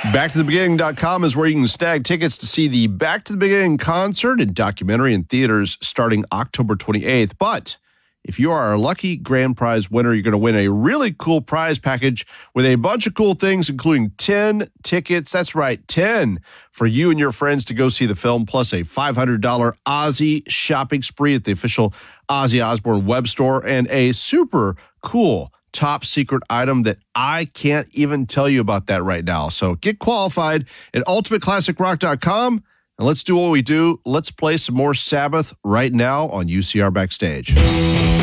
BackToTheBeginning.com is where you can snag tickets to see the Back to the Beginning concert and documentary in theaters starting October 28th. But if you are a lucky grand prize winner, you're going to win a really cool prize package with a bunch of cool things, including 10 tickets. That's right, 10 for you and your friends to go see the film, plus a $500 Ozzy shopping spree at the official Ozzy Osbourne web store, and a super cool top secret item that I can't even tell you about that right now. So get qualified at ultimateclassicrock.com, and let's do what we do. Let's play some more Sabbath right now on UCR Backstage.